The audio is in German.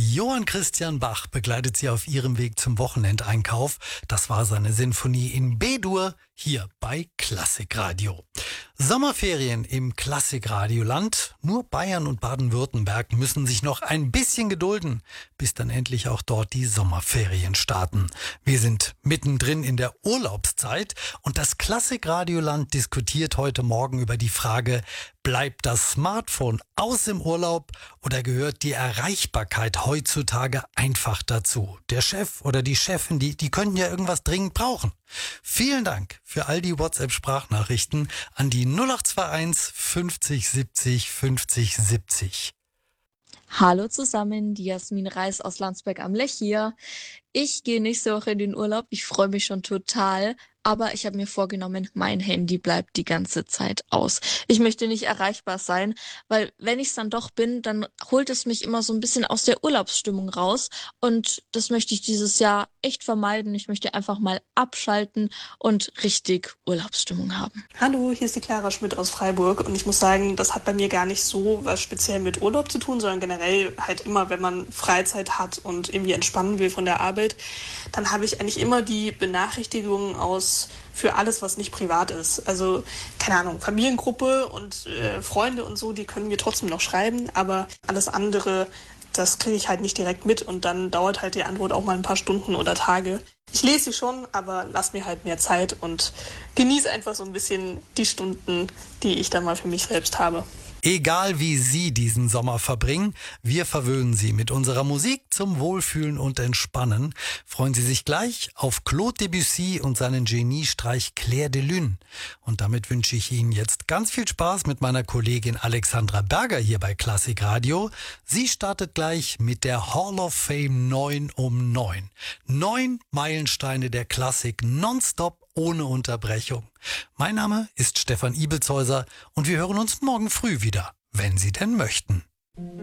Johann Christian Bach begleitet Sie auf Ihrem Weg zum Wochenendeinkauf. Das war seine Sinfonie in B-Dur hier bei Klassikradio. Sommerferien im Klassikradioland. Nur Bayern und Baden-Württemberg müssen sich noch ein bisschen gedulden, bis dann endlich auch dort die Sommerferien starten. Wir sind mittendrin in der Urlaubszeit und das Klassikradioland diskutiert heute Morgen über die Frage: Bleibt das Smartphone aus im Urlaub oder gehört die Erreichbarkeit heutzutage einfach dazu? Der Chef oder die Chefin, die könnten ja irgendwas dringend brauchen. Vielen Dank für all die WhatsApp-Sprachnachrichten an die 0821 50 70 50 70. Hallo zusammen, die Jasmin Reis aus Landsberg am Lech hier. Ich gehe nächste Woche in den Urlaub, ich freue mich schon total, aber ich habe mir vorgenommen, mein Handy bleibt die ganze Zeit aus. Ich möchte nicht erreichbar sein, weil wenn ich es dann doch bin, dann holt es mich immer so ein bisschen aus der Urlaubsstimmung raus und das möchte ich dieses Jahr echt vermeiden. Ich möchte einfach mal abschalten und richtig Urlaubsstimmung haben. Hallo, hier ist die Clara Schmidt aus Freiburg und ich muss sagen, das hat bei mir gar nicht so was speziell mit Urlaub zu tun, sondern generell halt immer, wenn man Freizeit hat und irgendwie entspannen will von der Arbeit, dann habe ich eigentlich immer die Benachrichtigungen aus für alles, was nicht privat ist. Also, keine Ahnung, Familiengruppe und Freunde und so, die können mir trotzdem noch schreiben, aber alles andere, das kriege ich halt nicht direkt mit und dann dauert halt die Antwort auch mal ein paar Stunden oder Tage. Ich lese sie schon, aber lass mir halt mehr Zeit und genieße einfach so ein bisschen die Stunden, die ich dann mal für mich selbst habe. Egal wie Sie diesen Sommer verbringen, wir verwöhnen Sie mit unserer Musik zum Wohlfühlen und Entspannen. Freuen Sie sich gleich auf Claude Debussy und seinen Geniestreich Clair de Lune. Und damit wünsche ich Ihnen jetzt ganz viel Spaß mit meiner Kollegin Alexandra Berger hier bei Klassikradio. Sie startet gleich mit der Hall of Fame 9 um 9. 9 Meilensteine der Klassik nonstop ohne Unterbrechung. Mein Name ist Stefan Ibelzhäuser und wir hören uns morgen früh wieder, wenn Sie denn möchten.